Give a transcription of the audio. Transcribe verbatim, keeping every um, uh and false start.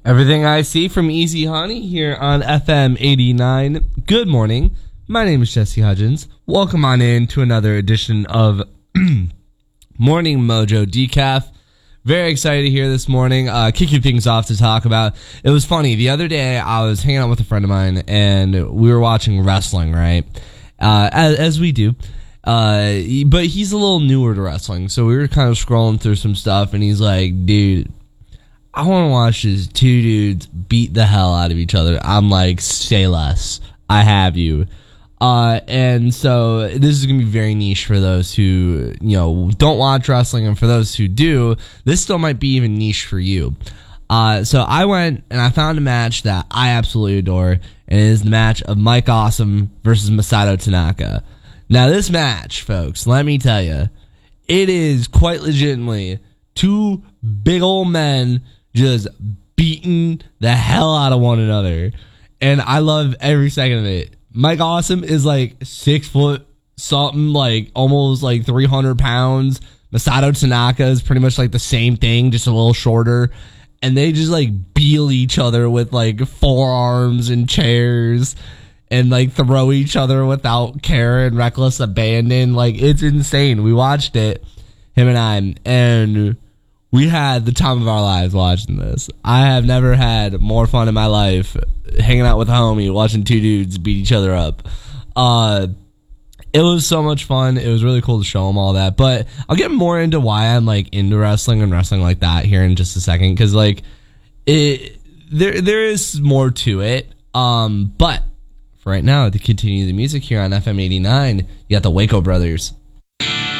Everything I see from Easy Honey here on F M eighty-nine. Good morning. My name is Jesse Hudgens. Welcome on in to another edition of Morning Mojo Decaf. Very excited here this morning. Uh, kicking things off to talk about. It was funny. The other day I was hanging out with a friend of mine and we were watching wrestling, right? Uh, as, as we do. Uh, but he's a little newer to wrestling. So we were kind of scrolling through some stuff and he's like, dude, I want to watch these two dudes beat the hell out of each other. I'm like, say less. I have you. Uh, and so this is going to be very niche for those who, you know, don't watch wrestling. And for those who do, this still might be even niche for you. Uh, so I went and I found a match that I absolutely adore. And it is the match of Mike Awesome versus Masato Tanaka. Now this match, folks, let me tell you, it is quite legitimately two big old men just beating the hell out of one another. And I love every second of it. Mike Awesome is like six foot something, like almost like three hundred pounds. Masato Tanaka is pretty much like the same thing, just a little shorter. And they just like beal each other with like forearms and chairs and like throw each other without care and reckless abandon. Like, it's insane. We watched it, him and I, and we had the time of our lives watching this. I have never had more fun in my life hanging out with a homie, watching two dudes beat each other up. Uh, it was so much fun. It was really cool to show them all that. But I'll get more into why I'm like into wrestling and wrestling like that here in just a second, because like it, there there is more to it. Um, but for right now, to continue the music here on F M eighty-nine, you got the Waco Brothers.